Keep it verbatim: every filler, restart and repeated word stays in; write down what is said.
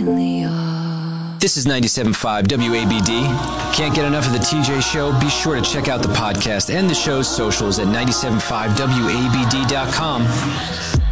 only are. This is ninety-seven point five W A B D. Can't get enough of the T J Show? Be sure to check out the podcast and the show's socials at nine seven five W A B D dot com.